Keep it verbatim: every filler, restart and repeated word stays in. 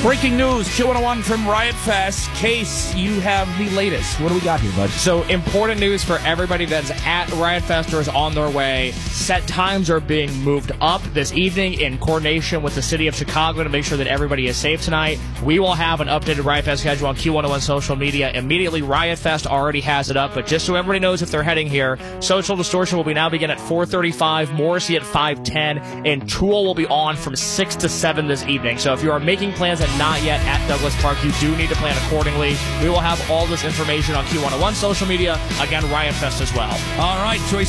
Breaking news, Q one oh one from Riot Fest. Case, you have the latest. What do we got here, bud? So, important news for everybody that's at Riot Fest or is on their way. Set times are being moved up this evening in coordination with the city of Chicago to make sure that everybody is safe tonight. We will have an updated Riot Fest schedule on Q one oh one social media immediately. Riot Fest already has it up, but just so everybody knows if they're heading here, Social Distortion will be now begin at four thirty-five, Morrissey at five ten, and Tool will be on from six to seven this evening. So if you are making plans and not yet at Douglas Park, you do need to plan accordingly. We will have all this information on Q one oh one social media. Again, Riot Fest as well. All right, Joyce.